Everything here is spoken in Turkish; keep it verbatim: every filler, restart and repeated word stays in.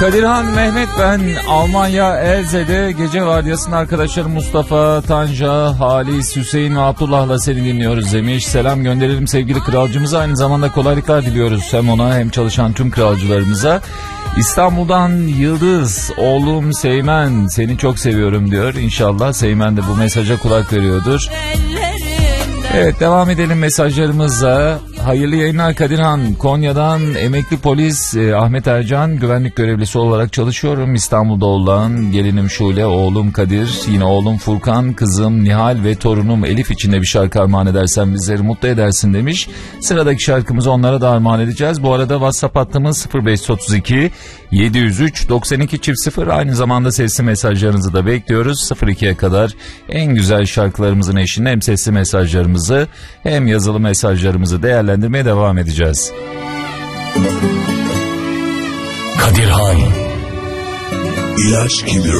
Kadirhan Mehmet ben, Almanya Elze'de gece vardiyasının arkadaşları Mustafa, Tanja, Halis, Hüseyin ve Abdullah'la seni dinliyoruz demiş. Selam gönderelim sevgili kralcımıza, aynı zamanda kolaylıklar diliyoruz hem ona hem çalışan tüm kralcılarımıza. İstanbul'dan Yıldız, oğlum Seymen seni çok seviyorum diyor. İnşallah Seymen de bu mesaja kulak veriyordur. Evet, devam edelim mesajlarımıza. Hayırlı yayınlar Kadirhan. Konya'dan emekli polis e, Ahmet Ercan, güvenlik görevlisi olarak çalışıyorum. İstanbul'da olan gelinim Şule, oğlum Kadir, yine oğlum Furkan, kızım Nihal ve torunum Elif için de bir şarkı armağan edersen bizleri mutlu edersin demiş. Sıradaki şarkımızı onlara da armağan edeceğiz. Bu arada WhatsApp hattımız sıfır beş otuz iki yedi yüz üç doksan iki sıfır, aynı zamanda sesli mesajlarınızı da bekliyoruz. sıfır ikiye kadar en güzel şarkılarımızın eşliğinde hem sesli mesajlarımızı hem yazılı mesajlarımızı değerlendirmeye devam edeceğiz. Kadirhan İlaç gibi